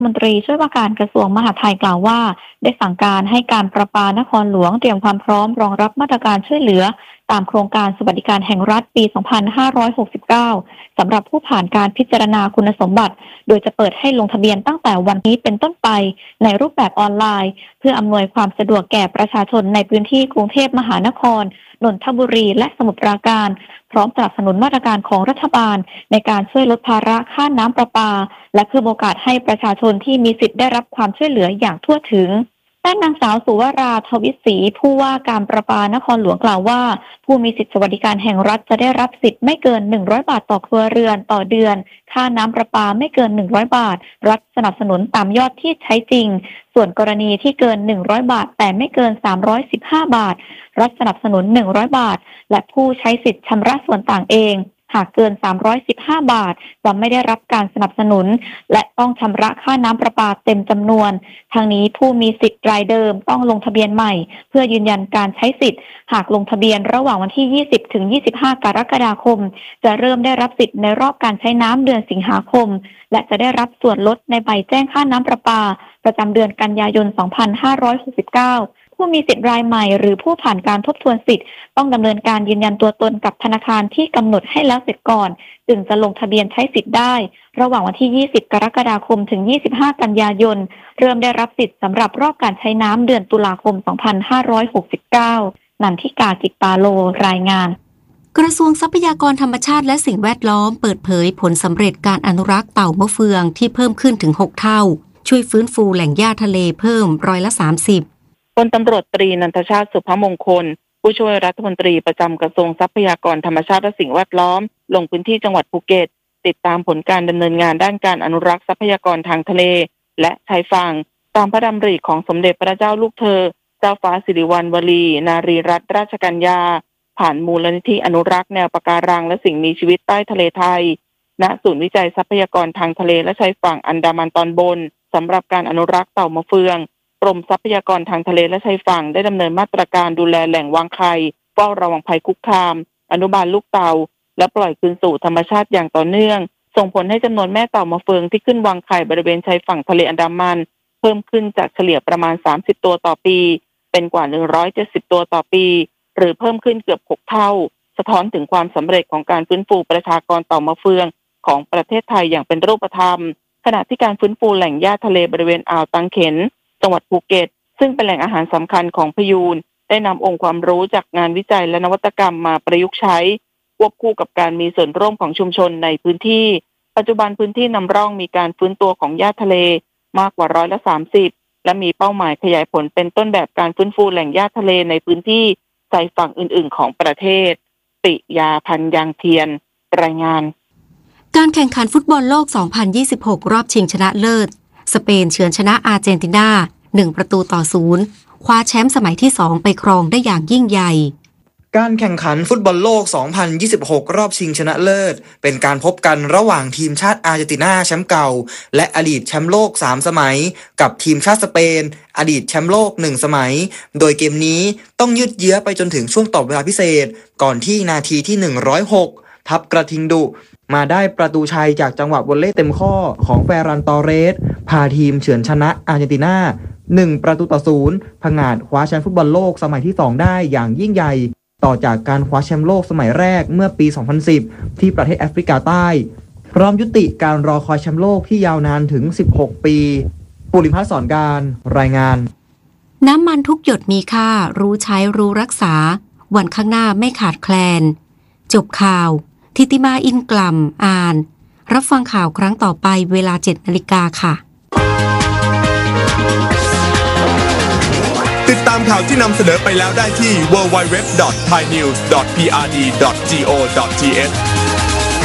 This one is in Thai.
มนตรีช่วยว่าการกระทรวงมหาดไทยกล่าวว่าได้สั่งการให้การประปานครหลวงเตรียมความพร้อมรองรับมาตรการช่วยเหลือตามโครงการสวัสดิการแห่งรัฐปี 2569 สำหรับผู้ผ่านการพิจารณาคุณสมบัติโดยจะเปิดให้ลงทะเบียนตั้งแต่วันนี้เป็นต้นไปในรูปแบบออนไลน์เพื่ออำนวยความสะดวกแก่ประชาชนในพื้นที่กรุงเทพมหานครนนทบุรีและสมุทรปราการพร้อมสนับสนุนมาตรการของรัฐบาลในการช่วยลดภาระค่าน้ำประปาและเพิ่มโอกาสให้ประชาชนที่มีสิทธิ์ได้รับความช่วยเหลืออย่างทั่วถึงด้านนางสาวสุวราทวิศรีผู้ว่าการประปานครหลวงกล่าวว่าผู้มีสิทธิสวัสดิการแห่งรัฐจะได้รับสิทธิ์ไม่เกิน100บาทต่อครัวเรือนต่อเดือนค่าน้ำประปาไม่เกิน100บาทรัฐสนับสนุนตามยอดที่ใช้จริงส่วนกรณีที่เกิน100บาทแต่ไม่เกิน315บาทรัฐสนับสนุน100บาทและผู้ใช้สิทธิ์ชำระส่วนต่างเองหากเกิน315บาทจะไม่ได้รับการสนับสนุนและต้องชำระค่าน้ำประปาเต็มจำนวนทางนี้ผู้มีสิทธิ์รายเดิมต้องลงทะเบียนใหม่เพื่อยืนยันการใช้สิทธิ์หากลงทะเบียนระหว่างวันที่20ถึง25กรกฎาคมจะเริ่มได้รับสิทธิ์ในรอบการใช้น้ำเดือนสิงหาคมและจะได้รับส่วนลดในใบแจ้งค่าน้ำประปาประจำเดือนกันยายน2569ผู้มีสิทธิ์รายใหม่หรือผู้ผ่านการทบทวนสิทธิ์ต้องดำเนินการยืนยันตัวตนกับธนาคารที่กำหนดให้แล้วเสร็จก่อนจึงจะลงทะเบียนใช้สิทธิ์ได้ระหว่างวันที่20กรกฎาคมถึง25กันยายนเริ่มได้รับสิทธิ์สำหรับรอบการใช้น้ำเดือนตุลาคม2569นันทิกา จิตปาโลรายงานกระทรวงทรัพยากรธรรมชาติและสิ่งแวดล้อมเปิดเผยผลสำเร็จการอนุรักษ์เต่ามะเฟืองที่เพิ่มขึ้นถึง6เท่าช่วยฟื้นฟูแหล่งหญ้าทะเลเพิ่ม30% พลตำรวจตรีนันทชาติสุภมงคลผู้ช่วยรัฐมนตรีประจำกระทรวงทรัพยากรธรรมชาติและสิ่งแวดล้อมลงพื้นที่จังหวัดภูเก็ตติดตามผลการดำเนินงานด้านการอนุรักษ์ทรัพยากรทางทะเลและชายฝั่งตามพระดำริของสมเด็จพระเจ้าลูกเธอเจ้าฟ้าสิริวัณวรีนารีรัตนราชกัญญาผ่านมูลนิธิอนุรักษ์แนวปะการังและสิ่งมีชีวิตใต้ทะเลไทยณศูนย์วิจัยทรัพยากรทางทะเลและชายฝั่งอันดามันตอนบนสำหรับการอนุรักษ์เต่ามะเฟืองกรมทรัพยากรทางทะเลและชายฝั่งได้ดำเนินมาตรการดูแลแหล่งวางไข่เฝ้าระวังภัยคุกคามอนุบาลลูกเต่าและปล่อยคืนสู่ธรรมชาติอย่างต่อเนื่องส่งผลให้จำนวนแม่เต่ามะเฟืองที่ขึ้นวางไข่บริเวณชายฝั่งทะเลอันดามันเพิ่มขึ้นจากเฉลี่ยประมาณ30ตัวต่อปีเป็นกว่า170ตัวต่อปีหรือเพิ่มขึ้นเกือบ6เท่าสะท้อนถึงความสำเร็จของการฟื้นฟูประชากรเต่ามะเฟืองของประเทศไทยอย่างเป็นรูปธรรมขณะที่การฟื้นฟูแหล่งหญ้าทะเลบริเวณอ่าวตังเข็นจังหวัดภูเก็ตซึ่งเป็นแหล่งอาหารสำคัญของพยูนได้นำองค์ความรู้จากงานวิจัยและนวัตกรรมมาประยุกต์ใช้ควบคู่กับการมีส่วนร่วมของชุมชนในพื้นที่ปัจจุบันพื้นที่นำร่องมีการฟื้นตัวของหญ้าทะเลมากกว่า30%และมีเป้าหมายขยายผลเป็นต้นแบบการฟื้นฟูแหล่งหญ้าทะเลในพื้นที่ชายฝั่งอื่นๆของประเทศปิยาพันธ์ยางเทียนรายงานการแข่งขันฟุตบอลโลก 2026 รอบชิงชนะเลิศสเปนเฉือนชนะอาร์เจนตินา1-0คว้าแชมป์สมัยที่2ไปครองได้อย่างยิ่งใหญ่การแข่งขันฟุตบอลโลก 2026 รอบชิงชนะเลิศเป็นการพบกันระหว่างทีมชาติอาร์เจนตินาแชมป์เก่าและอดีตแชมป์โลก3สมัยกับทีมชาติสเปนอดีตแชมป์โลก1สมัยโดยเกมนี้ต้องยืดเยื้อไปจนถึงช่วงต่อเวลาพิเศษก่อนที่นาทีที่106ทัพกระทิงดุมาได้ประตูชัยจากจังหวะวอลเลย์เต็มข้อของเฟรันตอเรสพาทีมเฉือนชนะอาร์เจนตินา1-0ผงาดคว้าแชมป์ฟุตบอลโลกสมัยที่2ได้อย่างยิ่งใหญ่ต่อจากการคว้าแชมป์โลกสมัยแรกเมื่อปี 2010 ที่ประเทศแอฟริกาใต้พร้อมยุติการรอคอยแชมป์โลกที่ยาวนานถึง16ปีปุริพัฒน์สอนการรายงานน้ำมันทุกหยดมีค่ารู้ใช้รู้รักษาวันข้างหน้าไม่ขาดแคลนจบข่าวทิติมาอินกล่ำอ่านรับฟังข่าวครั้งต่อไปเวลา 7:00 น.ค่ะติดตามข่าวที่นำเสนอไปแล้วได้ที่ www.thainews.prd.go.th